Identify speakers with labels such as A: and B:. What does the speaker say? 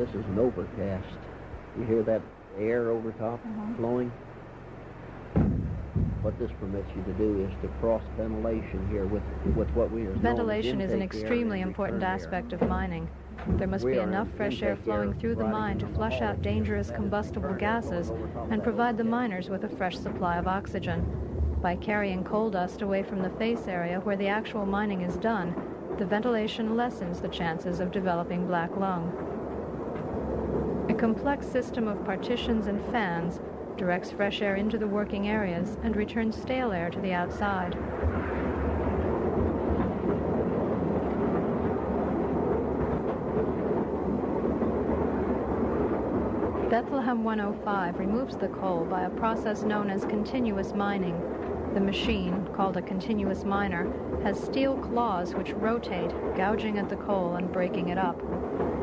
A: this is an overcast. You hear that air over top flowing? What this permits you to do is to cross ventilation here with what we are.
B: Ventilation is an extremely important aspect of mining. There must be enough fresh air flowing through the mine to flush out dangerous combustible gases and provide the miners with a fresh supply of oxygen. By carrying coal dust away from the face area where the actual mining is done, the ventilation lessens the chances of developing black lung. A complex system of partitions and fans directs fresh air into the working areas and returns stale air to the outside. Bethlehem 105 removes the coal by a process known as continuous mining. The machine, called a continuous miner, has steel claws which rotate, gouging at the coal and breaking it up.